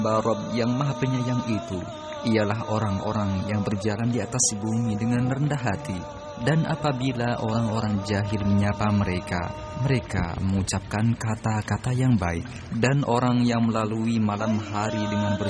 Rabb yang Maha Penyayang itu ialah orang-orang yang berjalan di atas bumi dengan rendah hati. Dan apabila orang-orang jahil menyapa mereka, mereka mengucapkan kata-kata yang baik. Dan orang yang melalui malam hari dengan